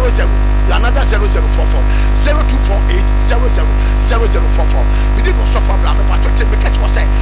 00 another 0044 0248 000044. We did not suffer. I'm about to take the catch was say